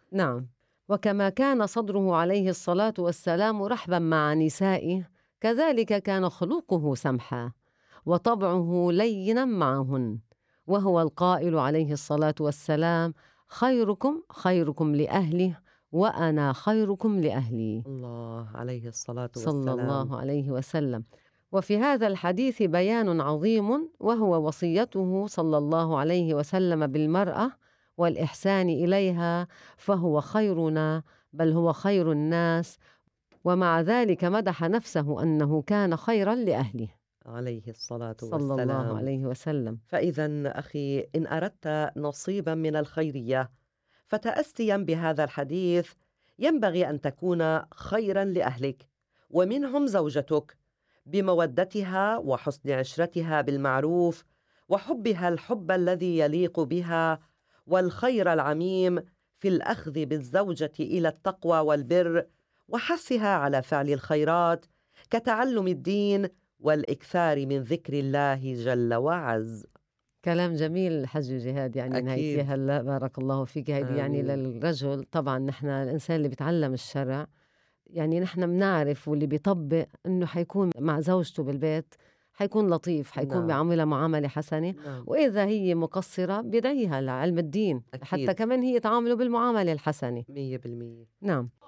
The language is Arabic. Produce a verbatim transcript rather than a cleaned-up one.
نعم. وكما كان صدره عليه الصلاة والسلام رحبا مع نسائه، كذلك كان خلقه سمحا وطبعه لينا معهن، وهو القائل عليه الصلاة والسلام: خيركم خيركم لأهله وأنا خيركم لأهلي، الله عليه الصلاة صلى والسلام. الله عليه وسلم. وفي هذا الحديث بيان عظيم، وهو وصيته صلى الله عليه وسلم بالمرأة والإحسان إليها، فهو خيرنا بل هو خير الناس، ومع ذلك مدح نفسه أنه كان خيرا لأهله، عليه الصلاة صلى الله والسلام. عليه وسلم. فإذا أخي، إن أردت نصيبا من الخيرية فتأسيا بهذا الحديث ينبغي أن تكون خيرا لأهلك، ومنهم زوجتك، بمودتها وحسن عشرتها بالمعروف، وحبها الحب الذي يليق بها، والخير العميم في الأخذ بالزوجة إلى التقوى والبر، وحثها على فعل الخيرات كتعلم الدين والإكثار من ذكر الله جل وعز. كلام جميل حج جهاد، يعني نهايتي أكيد. هلا بارك الله فيك. هيدي يعني آمين. للرجل طبعا، نحن الإنسان اللي بيتعلم الشرع، يعني نحن بنعرف واللي بيطبق إنه حيكون مع زوجته بالبيت حيكون لطيف، حيكون نعم. بيعاملها معاملة حسنة، نعم. وإذا هي مقصرة بيدعيها لعلم الدين حتى أكيد. كمان هي تعامله بالمعاملة الحسنة. مية بالمية. نعم.